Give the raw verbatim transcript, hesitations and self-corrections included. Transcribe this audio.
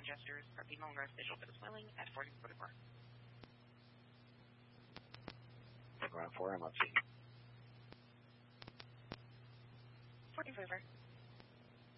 hand gestures are being longer visual for the swelling at forty forty-four. Around four, I'm up to forty-four.